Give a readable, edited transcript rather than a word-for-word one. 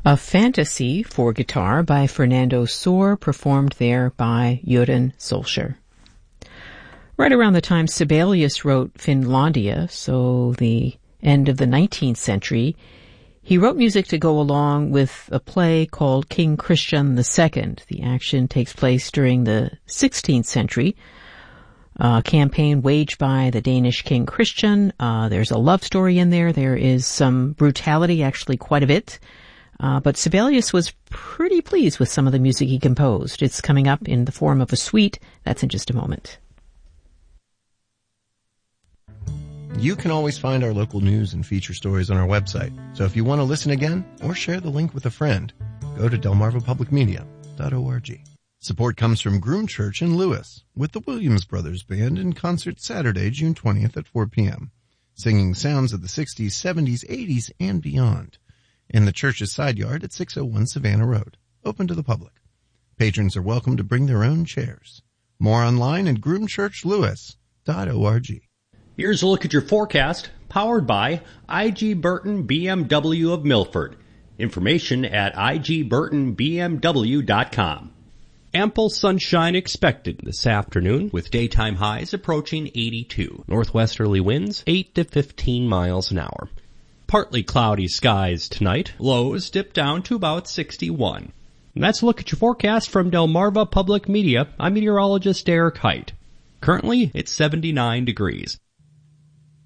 A Fantasy for guitar by Fernando Sor, performed there by Göran Solskjaer. Right around the time Sibelius wrote Finlandia, so the end of the 19th century, he wrote music to go along with a play called King Christian II. The action takes place during the 16th century, a campaign waged by the Danish King Christian. There's a love story in there. There is some brutality, actually quite a bit. But Sibelius was pretty pleased with some of the music he composed. It's coming up in the form of a suite. That's in just a moment. You can always find our local news and feature stories on our website. So if you want to listen again or share the link with a friend, go to delmarvapublicmedia.org. Support comes from Groom Church in Lewis with the Williams Brothers Band in concert Saturday, June 20th at 4 p.m., singing sounds of the 60s, 70s, 80s, and beyond. In the church's side yard at 601 Savannah Road, open to the public. Patrons are welcome to bring their own chairs. More online at groomchurchlewis.org. Here's a look at your forecast, powered by I.G. Burton BMW of Milford. Information at igburtonbmw.com. Ample sunshine expected this afternoon, with daytime highs approaching 82. Northwesterly winds 8 to 15 miles an hour. Partly cloudy skies tonight. Lows dip down to about 61. And that's a look at your forecast from Delmarva Public Media. I'm meteorologist Eric Height. Currently, it's 79 degrees.